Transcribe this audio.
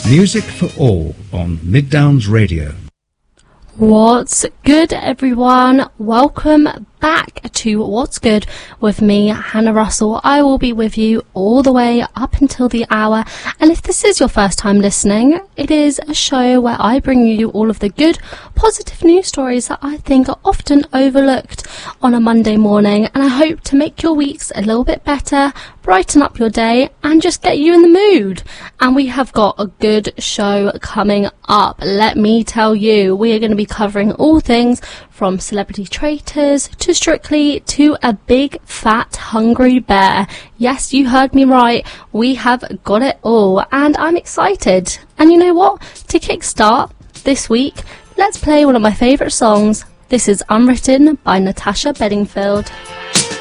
Music for all on Mid Downs Radio. What's good, everyone? Welcome back to What's Good with me, Hannah Russell. I will be with you all the way up until the hour, and if this is your first time listening, it is a show where I bring you all of the good, positive news stories that I think are often overlooked on a Monday morning, and I hope to make your weeks a little bit better, brighten up your day, and just get you in the mood. And we have got a good show coming up. Let me tell you, we are going to be covering all things from celebrity traitors to Strictly to a big fat hungry bear. Yes, you heard me right. We have got it all, and I'm excited. And you know what? To kickstart this week, let's play one of my favourite songs. This is Unwritten by Natasha Bedingfield.